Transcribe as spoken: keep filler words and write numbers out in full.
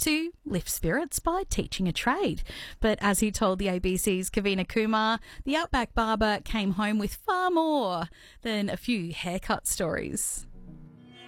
to lift spirits by teaching a trade. But as he told the A B C's Kavina Kumar, the Outback barber came home with far more than a few haircut stories.